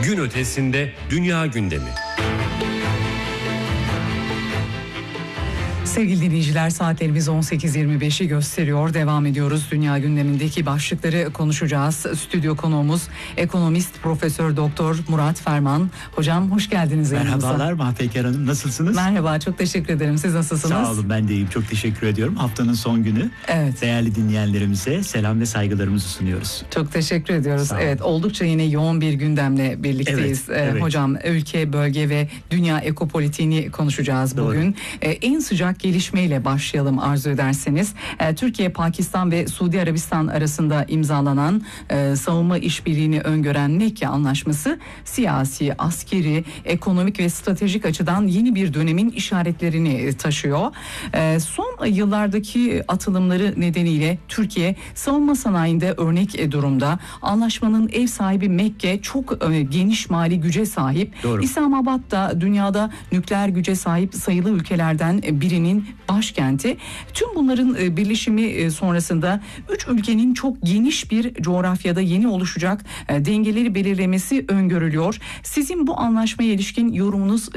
Gün ötesinde dünya gündemi. Sevgili dinleyiciler, saatlerimiz 18.25'i gösteriyor. Devam ediyoruz. Dünya gündemindeki başlıkları konuşacağız. Stüdyo konuğumuz ekonomist Profesör Doktor Murat Ferman. Hocam hoş geldiniz yanımıza. Merhabalar Mahpeker Hanım, nasılsınız? Merhaba, çok teşekkür ederim. Siz nasılsınız? Sağ olun, ben de iyiyim. Çok teşekkür ediyorum. Haftanın son günü. Evet. Değerli dinleyenlerimize selam ve saygılarımızı sunuyoruz. Çok teşekkür ediyoruz. Evet, oldukça yine yoğun bir gündemle birlikteyiz. Evet. Hocam, ülke, bölge ve dünya ekopolitiğini konuşacağız bugün. En sıcak gelişmeyle başlayalım arzu ederseniz. Türkiye, Pakistan ve Suudi Arabistan arasında imzalanan savunma işbirliğini öngören Mekke Anlaşması siyasi, askeri, ekonomik ve stratejik açıdan yeni bir dönemin işaretlerini taşıyor. Son yıllardaki atılımları nedeniyle Türkiye savunma sanayinde örnek durumda. Anlaşmanın ev sahibi Mekke çok geniş mali güce sahip. Doğru. İslamabad da dünyada nükleer güce sahip sayılı ülkelerden birinin başkenti. Tüm bunların birleşimi sonrasında 3 ülkenin çok geniş bir coğrafyada yeni oluşacak dengeleri belirlemesi öngörülüyor. Sizin bu anlaşmaya ilişkin yorumunuz